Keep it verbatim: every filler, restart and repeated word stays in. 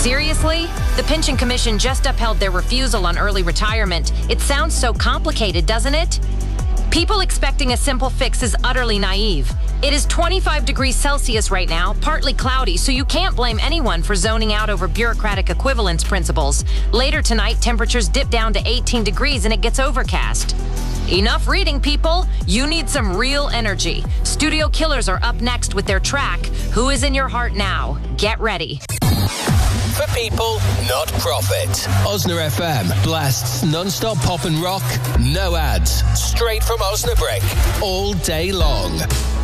Seriously? The Pension Commission just upheld their refusal on early retirement. It sounds so complicated, doesn't it? People expecting a simple fix is utterly naive. It is twenty-five degrees Celsius right now, partly cloudy, so you can't blame anyone for zoning out over bureaucratic equivalence principles. Later tonight, temperatures dip down to eighteen degrees and it gets overcast. Enough reading, people. You need some real energy. Studio Killers are up next with their track, Who Is In Your Heart Now? Get ready. For people, not profit. Osna F M blasts non-stop pop and rock, no ads, straight from Osnabrück, all day long.